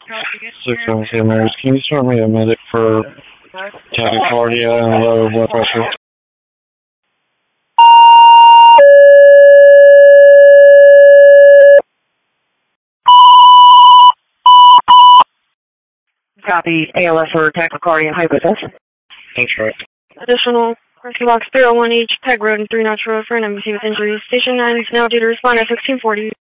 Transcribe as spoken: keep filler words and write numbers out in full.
six seventeen Marys. Can you start me a medic for tachycardia and low blood pressure? Copy. A L S for tachycardia and hypotension. That's right. Additional rescue box zero one H, Peg Road and three Notch Road for an embassy with injuries. Station nine is now due to respond at sixteen forty.